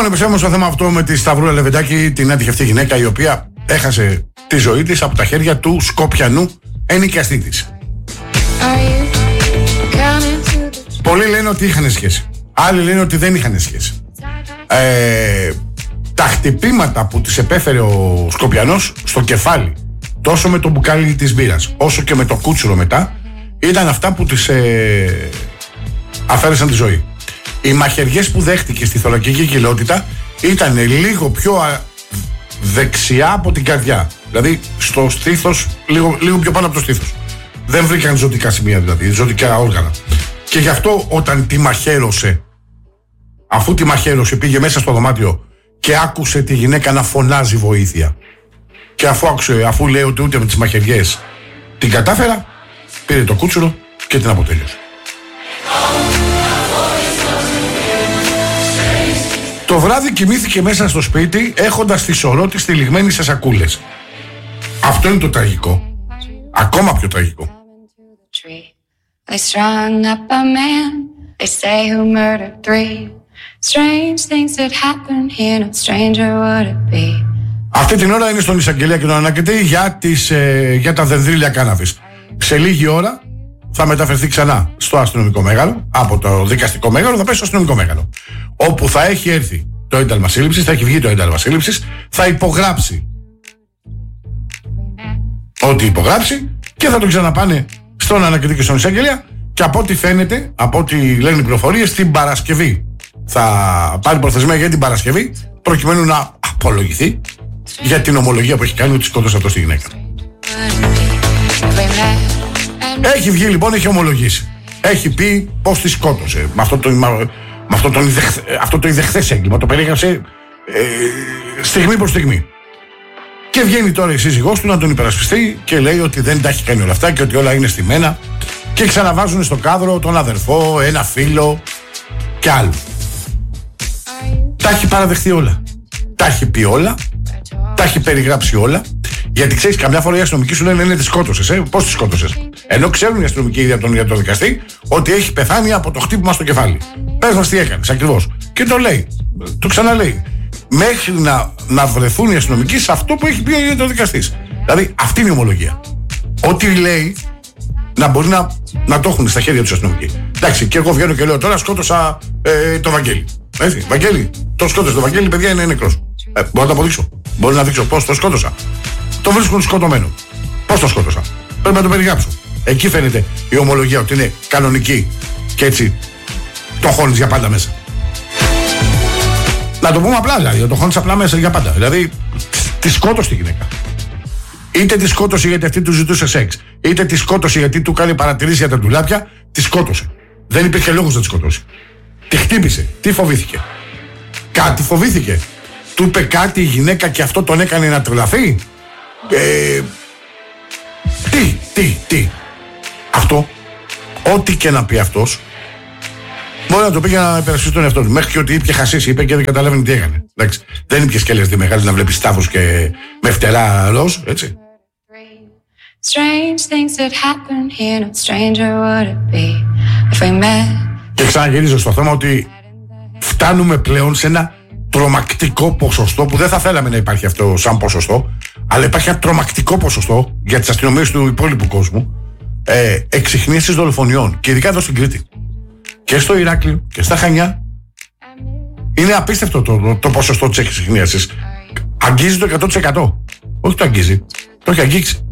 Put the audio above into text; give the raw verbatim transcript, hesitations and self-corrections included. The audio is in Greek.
Λοιπόν, επιστρέφουμε στο θέμα αυτό με τη Σταυρούλα Λεβεντάκη, την άτυχη αυτή γυναίκα η οποία έχασε τη ζωή της από τα χέρια του Σκοπιανού ενοικιαστή της. Πολλοί λένε ότι είχαν σχέση. Άλλοι λένε ότι δεν είχαν σχέση. Ε, τα χτυπήματα που της επέφερε ο Σκοπιανός στο κεφάλι, τόσο με το μπουκάλι της μπύρας, όσο και με το κούτσουρο μετά, ήταν αυτά που της ε, αφαίρεσαν τη ζωή. Οι μαχαιριές που δέχτηκε στη θωρακική κοιλότητα ήταν λίγο πιο α, δεξιά από την καρδιά. Δηλαδή στο στήθος, λίγο, λίγο πιο πάνω από το στήθος. Δεν βρήκαν ζωτικά σημεία, δηλαδή, ζωτικά όργανα. Και γι' αυτό όταν τη μαχαίρωσε, αφού τη μαχαίρωσε, πήγε μέσα στο δωμάτιο και άκουσε τη γυναίκα να φωνάζει βοήθεια. Και αφού άκουσε, αφού λέει ότι ούτε με τις μαχαιριές την κατάφερα, πήρε το κούτσουρο και την αποτέλειωσε. Το βράδυ κοιμήθηκε μέσα στο σπίτι έχοντας τη σωρό της τυλιγμένη σε σακούλες. Αυτό είναι το τραγικό. Ακόμα πιο τραγικό. Αυτή την ώρα είναι στον εισαγγελέα και τον ανακριτή για, τις, ε, για τα δενδρίλια κάναβης. Σε λίγη ώρα θα μεταφερθεί ξανά στο αστυνομικό μέγαρο, από το δικαστικό μέγαρο θα πάει στο αστυνομικό μέγαρο, όπου θα έχει έρθει το ένταλμα σύλληψης, θα έχει βγει το ένταλμα σύλληψης, θα υπογράψει ό,τι υπογράψει και θα τον ξαναπάνε στον ανακριτή και στον εισαγγελέα, και από ό,τι φαίνεται, από ό,τι λένε οι πληροφορίες, την Παρασκευή θα πάρει προθεσμία για την Παρασκευή, προκειμένου να απολογηθεί για την ομολογία που έχει κάνει ότι σκότωσε αυτό στη γυναίκα. Έχει βγει λοιπόν, έχει ομολογήσει. Έχει πει πως τη σκότωσε. Με αυτό το, με αυτό το, αυτό το ιδεχθές έγκλημα. Το περίγραψε ε, στιγμή προς στιγμή. Και βγαίνει τώρα η σύζυγός του να τον υπερασπιστεί και λέει ότι δεν τα έχει κάνει όλα αυτά και ότι όλα είναι στημένα. Και ξαναβάζουν στο κάδρο τον αδερφό, ένα φίλο και άλλο. Τα έχει παραδεχτεί όλα. Τα έχει πει όλα. Τα έχει περιγράψει όλα. Γιατί ξέρεις, καμιά φορά οι αστυνομικοί σου λένε: ναι, τη σκότωσες, ε, πώς τη σκότωσες. Ενώ ξέρουν οι αστυνομικοί για τον, για τον δικαστή ότι έχει πεθάνει από το χτύπημα στο κεφάλι. Πες μας τι έκανες ακριβώς. Και το λέει. Το ξαναλέει. Μέχρι να, να βρεθούν οι αστυνομικοί σε αυτό που έχει πει ο δικαστής. Δηλαδή, αυτή είναι η ομολογία. Ό,τι λέει να μπορεί να, να το έχουν στα χέρια του αστυνομικοί. Εντάξει, και εγώ βγαίνω και λέω: τώρα σκότωσα ε, το Βαγγέλη. Έτσι, Βαγγέλη, το σκότωσε το Βαγγέλη, παιδιά, είναι νεκρός. Ε, μπορώ να το αποδείξω. Μπορώ να δείξω πώς το σκότωσα. Το βρίσκουν σκοτωμένο. Πώς το σκότωσα. Πρέπει να το περιγράψω. Εκεί φαίνεται η ομολογία ότι είναι κανονική και έτσι το χώνεις για πάντα μέσα. Να το πούμε απλά, δηλαδή, το χώνεις απλά μέσα για πάντα. Δηλαδή, τη σκότωσε τη γυναίκα. Είτε τη σκότωσε γιατί αυτή του ζητούσε σεξ, είτε τη σκότωσε γιατί του κάνει παρατηρήσεις για τα ντουλάπια, τη σκότωσε. Δεν υπήρχε λόγος να τη σκοτώσει. Τη χτύπησε. Τι φοβήθηκε. Κάτι φοβήθηκε. Του είπε κάτι η γυναίκα και αυτό τον έκανε να τρελαθεί. Ε, τι, τι, τι. Αυτό, ό,τι και να πει αυτός, μπορεί να το πει για να υπερασπιστεί τον εαυτό του. Μέχρι και ότι ήπια χασίσει, είπε και δεν καταλάβαινε τι έκανε. Εντάξει, δεν ήπια σκέλες τη μεγάλη να βλέπει σταύρους και με φτερά ροζ, έτσι. Και ξαναγυρίζω στο θέμα ότι φτάνουμε πλέον σε ένα τρομακτικό ποσοστό που δεν θα θέλαμε να υπάρχει αυτό σαν ποσοστό, αλλά υπάρχει ένα τρομακτικό ποσοστό για τις αστυνομίες του υπόλοιπου κόσμου ε, εξιχνίασης δολοφονιών, και ειδικά εδώ στην Κρήτη και στο Ηράκλειο και στα Χανιά. Είναι απίστευτο το, το, το ποσοστό της εξιχνίασης. Αγγίζει το εκατό τοις εκατό. Όχι το αγγίζει, το έχει αγγίξει.